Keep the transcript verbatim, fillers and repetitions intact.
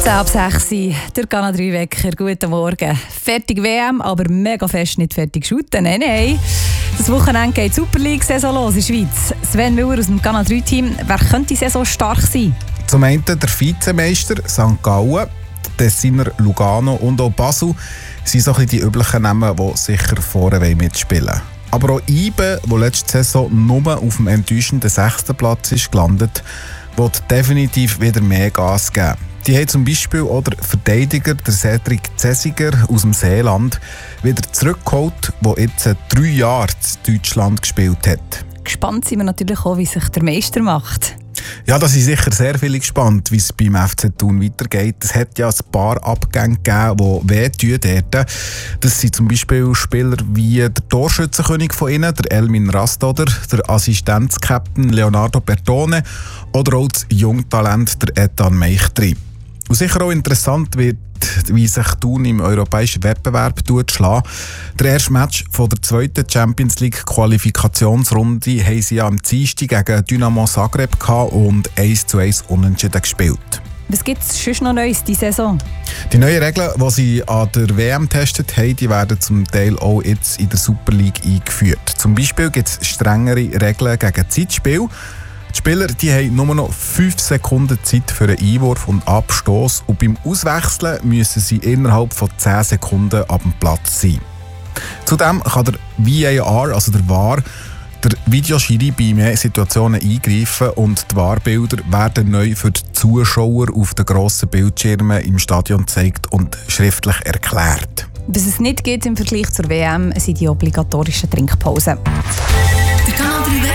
zehn ab sechs Uhr, der Kanal drei Wecker. Guten Morgen. Fertig W M, aber mega fest nicht fertig shooten. Nein, nein. Das Wochenende geht die Super League-Saison los in der Schweiz. Sven Müller aus dem Kanal drei Team. Wer könnte die Saison stark sein? Zum einen der Vizemeister Sankt Gallen, der Tessiner Lugano und auch Basel sind so ein bisschen die üblichen Namen, die sicher vorne mitspielen wollen. Aber auch Ibe, der letzte Saison nur auf dem enttäuschenden sechsten Platz ist gelandet, wird definitiv wieder mehr Gas geben. Die haben zum Beispiel auch der Verteidiger, der Cedric Zesiger aus dem Seeland, wieder zurückgeholt, der jetzt drei Jahre in Deutschland gespielt hat. Gespannt sind wir natürlich auch, wie sich der Meister macht. Ja, da sind sicher sehr viele gespannt, wie es beim F C Thun weitergeht. Es hat ja ein paar Abgänge gegeben, die wehtun dort. Das sind zum Beispiel Spieler wie der Torschützenkönig von ihnen, der Elmin Rastoder, der Assistenzkapitän Leonardo Bertone oder auch das Jungtalent der Ethan Meichtri. Und sicher auch interessant wird, wie sich Thun im europäischen Wettbewerb schlägt. Der erste Match von der zweiten Champions League Qualifikationsrunde haben sie ja am Dienstag gegen Dynamo Zagreb gehabt und eins zu eins unentschieden gespielt. Was gibt es sonst noch Neues diese Saison? Die neuen Regeln, die sie an der W M getestet haben, die werden zum Teil auch jetzt in der Super League eingeführt. Zum Beispiel gibt es strengere Regeln gegen Zeitspiel. Die Spieler die haben nur noch fünf Sekunden Zeit für einen Einwurf und Abstoß und beim Auswechseln müssen sie innerhalb von zehn Sekunden ab dem Platz sein. Zudem kann der V A R, also der V A R, der Videoschiri bei mehr Situationen eingreifen und die V A R-Bilder werden neu für die Zuschauer auf den grossen Bildschirmen im Stadion gezeigt und schriftlich erklärt. Was es nicht gibt im Vergleich zur W M, sind die obligatorischen Trinkpausen.